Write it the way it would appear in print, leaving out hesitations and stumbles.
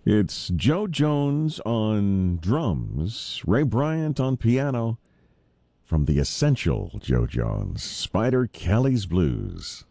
It's Joe Jones on drums, Ray Bryant on piano, from the essential Joe Jones, Spider Kelly's Blues.